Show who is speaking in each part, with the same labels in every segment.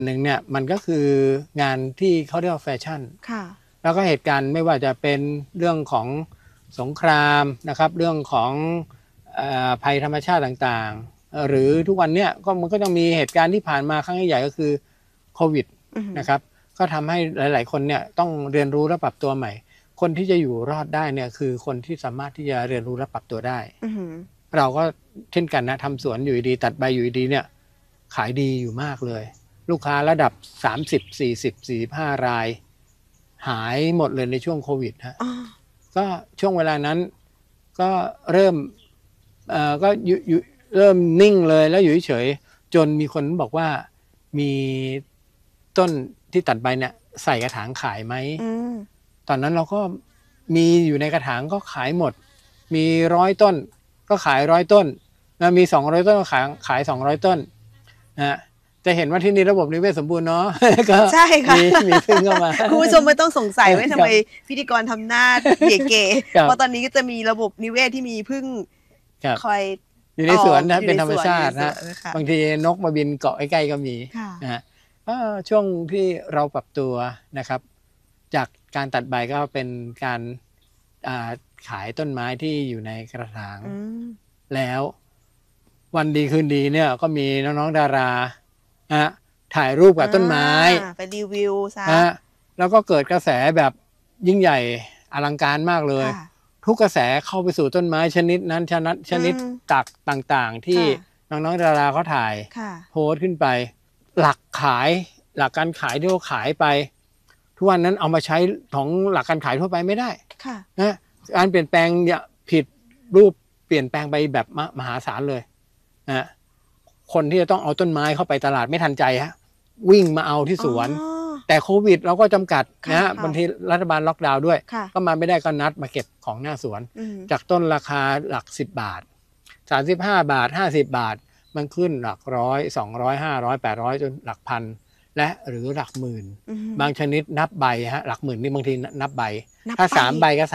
Speaker 1: หนึ่งเนี่ยมันก็คืองานที่เขาเรียกว่าแฟชั่น
Speaker 2: ค่ะ
Speaker 1: แล้วก็เหตุการณ์ไม่ว่าจะเป็นเรื่องของสงครามนะครับเรื่องของภัยธรรมชาติต่างๆหรือทุกวันเนี้ยก็มันก็ต้องมีเหตุการณ์ที่ผ่านมาครั้งใหญ่ก็คือโควิดนะครับก็ทำให้หลายๆคนเนี่ยต้องเรียนรู้และปรับตัวใหม่คนที่จะอยู่รอดได้เนี่ยคือคนที่สามารถที่จะเรียนรู้และปรับตัวได้เราก็เช่นกันนะทำสวนอยู่ดีตัดใบอยู่ดีเนี่ยขายดีอยู่มากเลยลูกค้าระดับ30 40 45รายหายหมดเลยในช่วงโควิดฮะก็ช่วงเวลานั้นก็เริ่มก็เริ่มนิ่งเลยแล้วอยู่เฉยจนมีคนบอกว่ามีต้นที่ตัดใบเนี่ยใส่กระถางขายไหมตอนนั้นเราก็มีอยู่ในกระถางก็ขายหมดมี100 ต้นก็ขาย100 ต้นแล้วมี200 ต้นก็ขาย200 ต้นนะจะเห็นว่าที่นี่ระบบนิเวศสมบูรณ์เนาะก็
Speaker 2: ใช่ค่ะ
Speaker 1: มีพึ่งเข้ามา
Speaker 2: คุณผู้ชมไม่ต้องสงสัยว่าทำไมพิธีกรทำหน้าเก๋ๆเพราะตอนนี้ก็จะมีระบบนิเวศที่มีพึ่งคอย
Speaker 1: อยู่ในสวนนะเป็นธรรมชาตินะบางทีนกมาบินเกาะใกล้ๆก็มีนะช่วงที่เราปรับตัวนะครับจากการตัดใบก็เป็นการขายต้นไม้ที่อยู่ในกระถางแล้ววันดีคืนดีเนี่ยก็มีน้องๆดาราถ่ายรูปกับต้นไม้
Speaker 2: ไปรีวิวซะ
Speaker 1: แล้วก็เกิดกระแสแบบยิ่งใหญ่อลังการมากเลยทุกกระแสเข้าไปสู่ต้นไม้ชนิดนั้นชนิดต่างๆที่น้องๆดาราเขาถ่ายโพสต์ขึ้นไปหลักการขายที่เขาขายไปทุกวันนั้นเอามาใช้ของหลักการขายทั่วไปไม่ได้นะการเปลี่ยนแปลงผิดรูปเปลี่ยนแปลงไปแบบมหาศาลเลยนะคนที่จะต้องเอาต้นไม้เข้าไปตลาดไม่ทันใจฮะวิ่งมาเอาที่สวนแต่โควิดเราก็จำกัดนะบางทีรัฐบาลล็อกดาวน์ด้วยก็มาไม่ได้ก็นัดมาเก็บของหน้าสวนจากต้นราคาหลัก10 บาท35 บาท50 บาทมันขึ้นหลัก100 200 500 800จนหลักพันและหรือหลักหมื่นบางชนิดนับใบฮะหลักหมื่นนี่บางทีนับใบถ้า3 ใบก็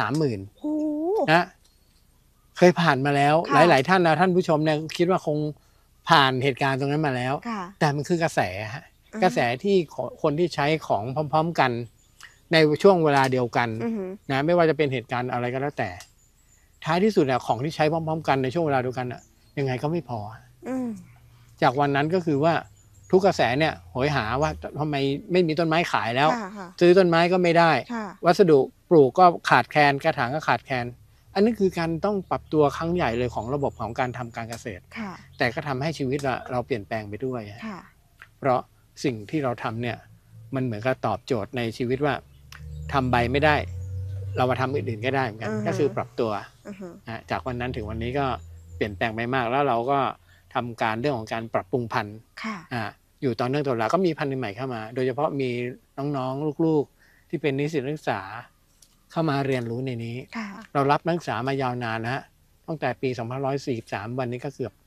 Speaker 1: 30,000นะเคยผ่านมาแล้วหลายๆท่านนะท่านผู้ชมเนี่ยคิดว่าคงผ่านเหตุการณ์ตรงนั้นมาแล้วแต่มันคือกระแสฮะกระแสที่คนที่ใช้ของพร้อมๆกันในช่วงเวลาเดียวกันนะไม่ว่าจะเป็นเหตุการณ์อะไรก็แล้วแต่ท้ายที่สุดเนี่ยของที่ใช้พร้อมๆกันในช่วงเวลาเดียวกันอ่ะยังไงก็ไม่พอจากวันนั้นก็คือว่าทุกกระแสเนี่ยโหยหาว่าทำไมไม่มีต้นไม้ขายแล้วซื้อต้นไม้ก็ไม่ได้วัสดุปลูกก็ขาดแคลนกระถางก็ขาดแคลนอันนี้คือการต้องปรับตัวครั้งใหญ่เลยของระบบของการทำการเกษตรแต่ก็ทำให้ชีวิตเราเปลี่ยนแปลงไปด้วยเพราะสิ่งที่เราทำเนี่ยมันเหมือนกับตอบโจทย์ในชีวิตว่าทำใบไม่ได้เรามาทำอื่นๆก็ได้เหมือนกันก็คือปรับตัวจากวันนั้นถึงวันนี้ก็เปลี่ยนแปลงไปมากแล้วเราก็ทำการเรื่องของการปรับปรุงพันธุ์อยู่ต่อเนื่องตลอดก็มีพันธุ์ใหม่เข้ามาโดยเฉพาะมีน้องๆลูกๆที่เป็นนิสิตนักศึกษาเข้ามาเรียนรู้ในนี้เรารับนักศึกษามายาวนานนะฮะตั้งแต่ปี2543วันนี้ก็เกือบ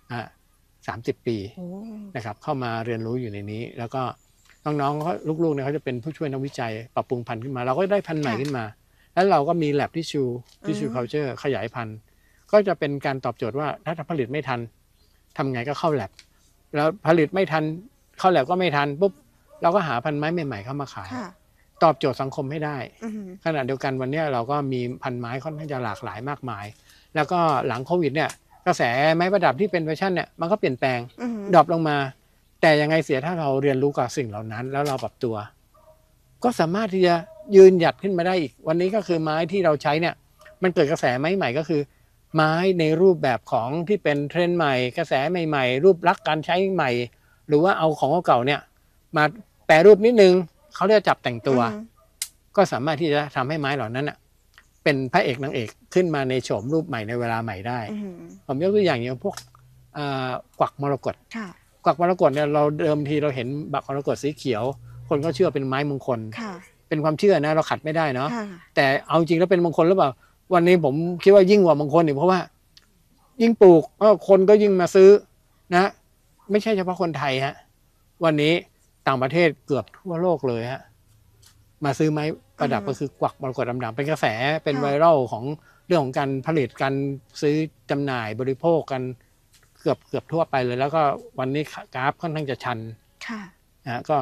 Speaker 1: 30 ปีนะครับเข้ามาเรียนรู้อยู่ในนี้แล้วก็น้องๆลูกๆเนี่ยเขาจะเป็นผู้ช่วยนักวิจัยปรับปรุงพันธุ์ขึ้นมาเราก็ได้พันธุ์ใหม่ขึ้นมาแล้วเราก็มี lab tissue culture ขยายพันธุ์ก็จะเป็นการตอบโจทย์ว่าถ้าผลิตไม่ทันทำไงก็เข้า lab แล้วผลิตไม่ทันเข้า lab ก็ไม่ทันปุ๊บเราก็หาพันธุ์ไม้ใหม่ๆเข้ามาขายตอบโจทย์สังคมให้ได้ขณะเดียวกันวันนี้เราก็มีพันธุ์ไม้ค่อนข้างจะหลากหลายมากมายแล้วก็หลังโควิดเนี่ยกระแสไม้ประดับที่เป็นแฟชั่นเนี่ยมันก็เปลี่ยนแปลงดรอปลงมาแต่ยังไงเสียถ้าเราเรียนรู้กับสิ่งเหล่านั้นแล้วเราปรับตัวก็สามารถที่จะยืนหยัดขึ้นมาได้อีกวันนี้ก็คือไม้ที่เราใช้เนี่ยมันเกิดกระแสไม้ใหม่ก็คือไม้ในรูปแบบของที่เป็นเทรนด์ใหม่กระแสใหม่ๆรูปลักษณ์การใช้ใหม่หรือว่าเอาของเก่าเนี่ยมาแปรรูปนิดนึงเขาเรียกจับแต่งตัวก็สามารถที่จะทำให้ไม้เหล่านั้นเป็นพระเอกนางเอกขึ้นมาในโฉมรูปใหม่ในเวลาใหม่ได้ผมยกตัวอย่างพวกกวักมรกตกวักมรกตเนี่ยเราเดิมทีเราเห็นบักมรกตสีเขียวคนก็เชื่อเป็นไม้มงคลเป็นความเชื่อนะเราขัดไม่ได้เนาะแต่เอาจริงแล้วเป็นมงคลหรือเปล่าวันนี้ผมคิดว่ายิ่งกว่ามงคลอีกเพราะว่ายิ่งปลูกคนก็ยิ่งมาซื้อนะไม่ใช่เฉพาะคนไทยฮะวันนี้ต่างประเทศเกือบทั่วโลกเลยฮะมาซื้อไม้ประดับก็คือกวักมรกตดำๆเป็นกระแสเป็นไวรัลของเรื่องของการผลิตการซื้อจำหน่ายบริโภคกันเกือบทั่วไปเลยแล้วก็วันนี้กราฟค่อนข้างจะชันก็